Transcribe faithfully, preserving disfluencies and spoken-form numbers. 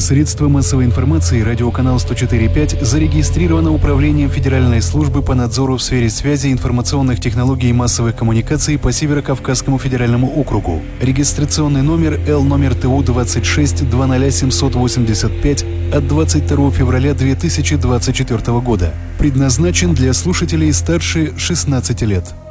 Средство массовой информации «Радиоканал сто четыре и пять» зарегистрировано Управлением Федеральной службы по надзору в сфере связи, информационных технологий и массовых коммуникаций по Северо-Кавказскому федеральному округу. Регистрационный номер Л номер ТУ двадцать шесть двадцать семьсот восемьдесят пять от двадцать второго февраля две тысячи двадцать четвёртого года. Предназначен для слушателей старше шестнадцати лет.